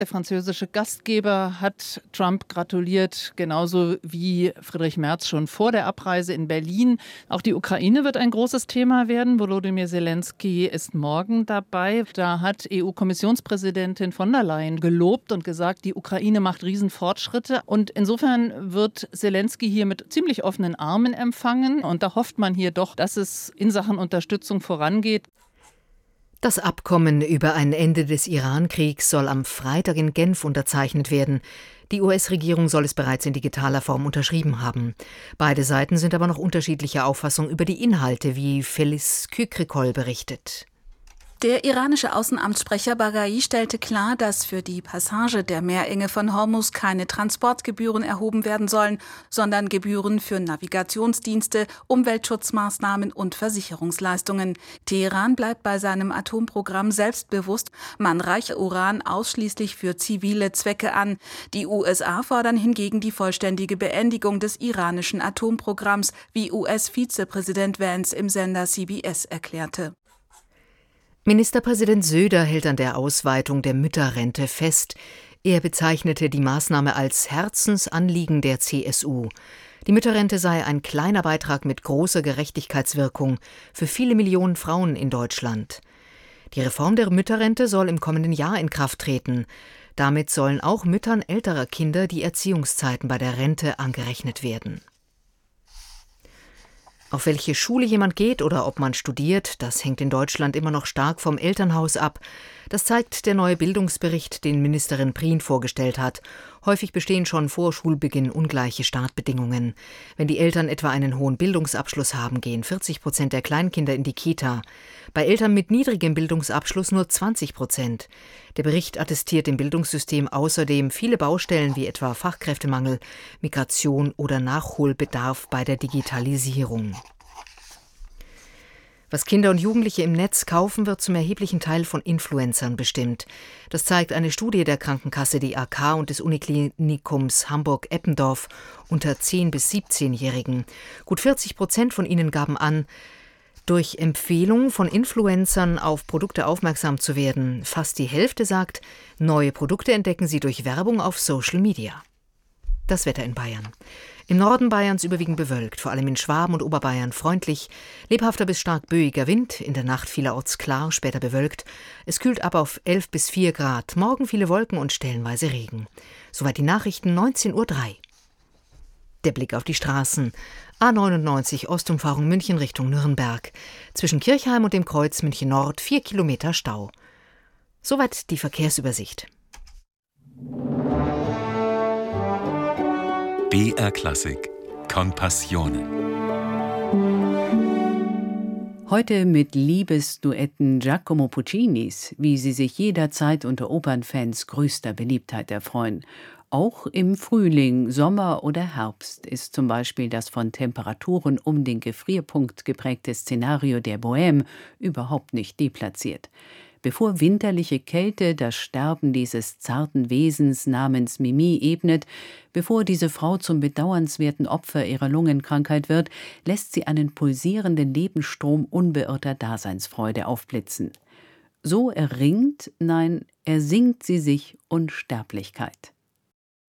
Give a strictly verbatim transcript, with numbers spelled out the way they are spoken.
Der französische Gastgeber hat Trump gratuliert, genauso wie Friedrich Merz schon vor der Abreise in Berlin. Auch die Ukraine wird ein großes Thema werden. Volodymyr Zelensky ist morgen dabei. Da hat E U-Kommissionspräsidentin von der Leyen gelobt und gesagt, die Ukraine macht Riesenfortschritte. Und insofern wird Zelensky hier mit ziemlich offenen Armen empfangen. Und da hofft man hier doch, dass es in Sachen Unterstützung vorangeht. Das Abkommen über ein Ende des Iran-Kriegs soll am Freitag in Genf unterzeichnet werden. Die U S-Regierung soll es bereits in digitaler Form unterschrieben haben. Beide Seiten sind aber noch unterschiedlicher Auffassung über die Inhalte, wie Felice Kükrikol berichtet. Der iranische Außenamtssprecher Baghai stellte klar, dass für die Passage der Meerenge von Hormuz keine Transportgebühren erhoben werden sollen, sondern Gebühren für Navigationsdienste, Umweltschutzmaßnahmen und Versicherungsleistungen. Teheran bleibt bei seinem Atomprogramm selbstbewusst. Man reiche Uran ausschließlich für zivile Zwecke an. Die U S A fordern hingegen die vollständige Beendigung des iranischen Atomprogramms, wie U S-Vizepräsident Vance im Sender C B S erklärte. Ministerpräsident Söder hält an der Ausweitung der Mütterrente fest. Er bezeichnete die Maßnahme als Herzensanliegen der C S U. Die Mütterrente sei ein kleiner Beitrag mit großer Gerechtigkeitswirkung für viele Millionen Frauen in Deutschland. Die Reform der Mütterrente soll im kommenden Jahr in Kraft treten. Damit sollen auch Müttern älterer Kinder die Erziehungszeiten bei der Rente angerechnet werden. Auf welche Schule jemand geht oder ob man studiert, das hängt in Deutschland immer noch stark vom Elternhaus ab. Das zeigt der neue Bildungsbericht, den Ministerin Prien vorgestellt hat. Häufig bestehen schon vor Schulbeginn ungleiche Startbedingungen. Wenn die Eltern etwa einen hohen Bildungsabschluss haben, gehen vierzig Prozent der Kleinkinder in die Kita. Bei Eltern mit niedrigem Bildungsabschluss nur zwanzig Prozent. Der Bericht attestiert dem Bildungssystem außerdem viele Baustellen wie etwa Fachkräftemangel, Migration oder Nachholbedarf bei der Digitalisierung. Was Kinder und Jugendliche im Netz kaufen, wird zum erheblichen Teil von Influencern bestimmt. Das zeigt eine Studie der Krankenkasse D A K und des Uniklinikums Hamburg-Eppendorf unter zehn- bis siebzehnjährigen. Gut vierzig Prozent von ihnen gaben an, durch Empfehlung von Influencern auf Produkte aufmerksam zu werden. Fast die Hälfte sagt, neue Produkte entdecken sie durch Werbung auf Social Media. Das Wetter in Bayern. Im Norden Bayerns überwiegend bewölkt, vor allem in Schwaben und Oberbayern freundlich. Lebhafter bis stark böiger Wind, in der Nacht vielerorts klar, später bewölkt. Es kühlt ab auf elf bis vier Grad, morgen viele Wolken und stellenweise Regen. Soweit die Nachrichten, neunzehn Uhr drei. Der Blick auf die Straßen. A neunundneunzig Ostumfahrung München Richtung Nürnberg. Zwischen Kirchheim und dem Kreuz München Nord vier Kilometer Stau. Soweit die Verkehrsübersicht. B R Klassik, con Passione. Heute mit Liebesduetten Giacomo Puccinis, wie sie sich jederzeit unter Opernfans größter Beliebtheit erfreuen. Auch im Frühling, Sommer oder Herbst ist zum Beispiel das von Temperaturen um den Gefrierpunkt geprägte Szenario der Bohème überhaupt nicht deplatziert. Bevor winterliche Kälte das Sterben dieses zarten Wesens namens Mimi ebnet, bevor diese Frau zum bedauernswerten Opfer ihrer Lungenkrankheit wird, lässt sie einen pulsierenden Lebensstrom unbeirrter Daseinsfreude aufblitzen. So erringt, nein, ersingt sie sich Unsterblichkeit.